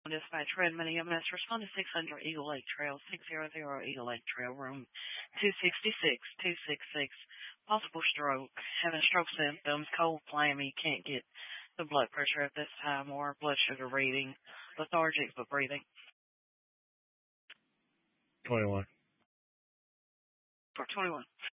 Dispatch Redmond EMS. Respond to 600 Eagle Lake Trail, 600 Eagle Lake Trail, room 266. Possible stroke. Having stroke symptoms, cold, clammy, can't get the blood pressure at this time or blood sugar reading. Lethargic but breathing. 21. For 21.